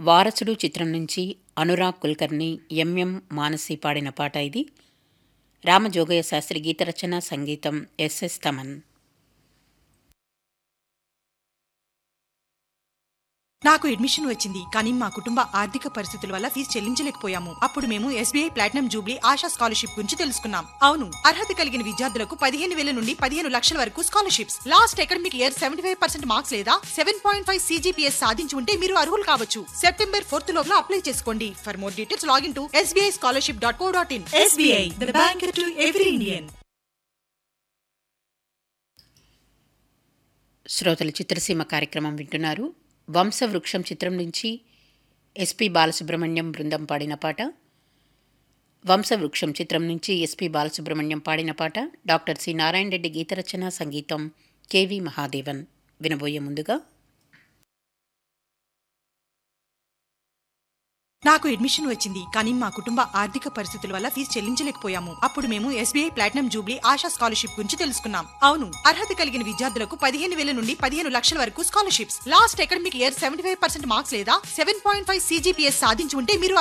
వారసుడు చిత్రం నుంచి అనురాగ్ కుల్కర్ని ఎంఎం మానసి పాడిన పాట ఇది. రామజోగయ్య శాస్త్రి గీతరచన, సంగీతం ఎస్ఎస్ తమన్. నాకు అడ్మిషన్ వచ్చింది, కానీ మా కుటుంబ ఆర్థిక పరిస్థితుల వల్ల ఫీజు చెల్లించలేకపోయాము. అప్పుడు మేము SBI platinum Jubilee ASHA scholarship గురించి తెలుసుకున్నాం. అవును, అర్హత కలిగిన విద్యార్థులకు 15,000 నుండి 15 లక్షల వరకు scholarships. Last academic year 75% marks లేదా 7.5 CGPS సాధించి ఉంటే మీరు అర్హులు కావచ్చు. సెప్టెంబర్ 4th లోపల అప్లై చేసుకోండి. For more details login to sbischolarship.co.in. SBI, the bank to every Indian. శ్రోతలు చిత్రసీమ కార్యక్రమం వింటున్నారు. వంశవృక్షం చిత్రం నుంచి ఎస్పి బాలసుబ్రహ్మణ్యం బృందం పాడిన పాట. వంశవృక్షం చిత్రం నుంచి ఎస్పి బాలసుబ్రహ్మణ్యం పాడిన పాట డాక్టర్ సి నారాయణ రెడ్డి గీతరచన, సంగీతం కెవి మహాదేవన్. వినబోయే ముందుగా నాకు అడ్మిషన్ వచ్చింది, కానీ మా కుటుంబ ఆర్థిక పరిస్థితుల వల్ల ఫీజు చెల్లించలేకపోయాము. అప్పుడు మేము SBI platinum Jubilee ASHA scholarship గురించి తెలుసుకున్నాం. అవును, అర్హత కలిగిన విద్యార్థులకు 15,000 నుండి 15 లక్షల వరకు scholarships. Last academic year 75% marks లేదా 7.5 CGPS సాధించి ఉంటే మీరు